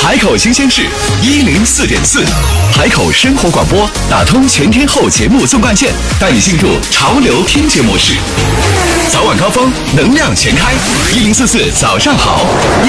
海口新鲜事104.4，海口生活广播打通全天候节目纵贯线，带你进入潮流听节模式。早晚高峰，能量全开，1044早上好。